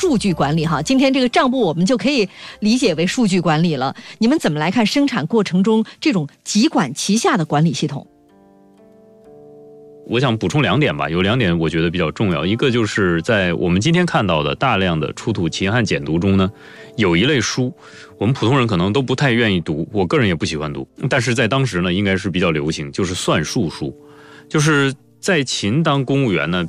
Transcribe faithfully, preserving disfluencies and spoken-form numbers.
数据管理哈。今天这个账簿我们就可以理解为数据管理了。你们怎么来看生产过程中这种集管齐下的管理系统？ 我想补充两点吧，有两点我觉得比较重要。一个就是在我们今天看到的大量的出土秦汉简牍中呢，有一类书我们普通人可能都不太愿意读，我个人也不喜欢读，但是在当时呢应该是比较流行，就是算术书。就是在秦当公务员呢